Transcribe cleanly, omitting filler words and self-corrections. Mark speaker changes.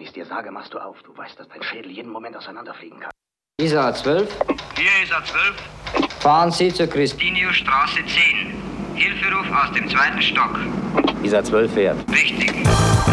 Speaker 1: ich es dir sage, machst du auf. Du weißt, dass dein Schädel jeden Moment auseinanderfliegen kann.
Speaker 2: Isar 12.
Speaker 3: Hier Isar 12.
Speaker 2: Fahren Sie zur
Speaker 3: Christiniusstraße 10. Hilferuf aus dem 2. Stock.
Speaker 4: Isar 12 fährt.
Speaker 3: Richtig.